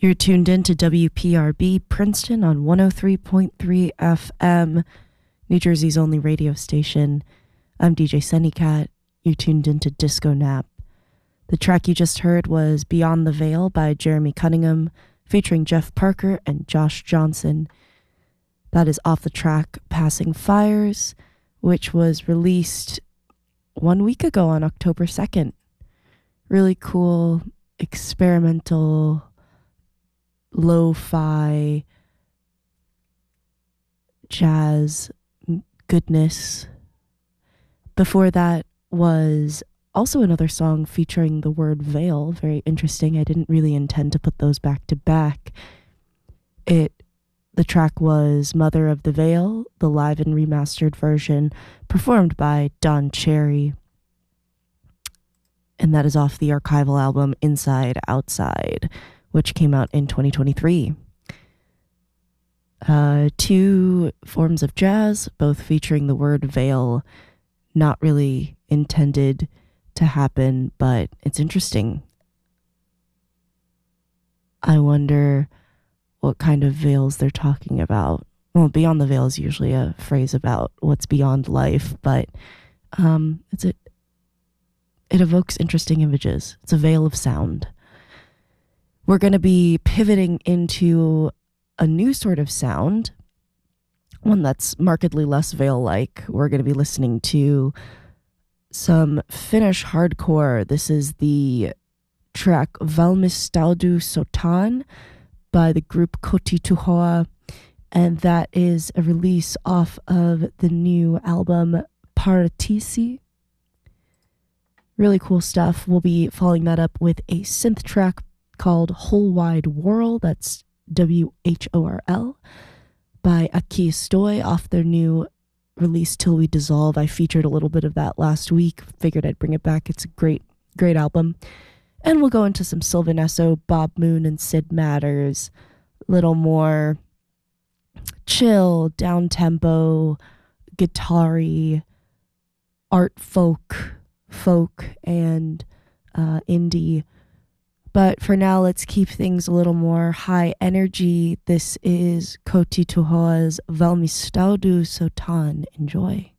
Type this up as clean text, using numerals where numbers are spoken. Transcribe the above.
You're tuned in to WPRB Princeton on 103.3 FM, New Jersey's only radio station. I'm DJ Sunnycat. You're tuned into Disco Nap. The track you just heard was Beyond the Veil by Jeremy Cunningham, featuring Jeff Parker and Josh Johnson. That is off the track Passing Fires, which was released 1 week ago on October 2nd. Really cool, experimental, lo-fi, jazz goodness. Before that was also another song featuring the word veil. Very interesting. I didn't really intend to put those back to back. The track was Mother of the Veil, the live and remastered version performed by Don Cherry. And that is off the archival album Inside Outside, which came out in 2023. Two forms of jazz, both featuring the word veil. Not really intended to happen, but it's interesting. I wonder what kind of veils they're talking about. Well, beyond the veil is usually a phrase about what's beyond life, but it evokes interesting images. It's a veil of sound. We're going to be pivoting into a new sort of sound, one that's markedly less veil-like. We're going to be listening to some Finnish hardcore. This is the track Valmistaudu Sotaan by the group Koti Tuhoa, and that is a release off of the new album Paratisi. Really cool stuff. We'll be following that up with a synth track called Whole Wide Whirl, that's WHORL, by Aki Stoy off their new release Till We Dissolve. I featured a little bit of that last week. Figured I'd bring it back. It's a great album. And we'll go into some Sylvan Esso, Bob Moon, and Sid Matters. A little more chill, down-tempo, guitar-y, art folk, and indie. But for now, let's keep things a little more high energy. This is Koti Tuhoa's Valmistaudu Sotaan. Enjoy.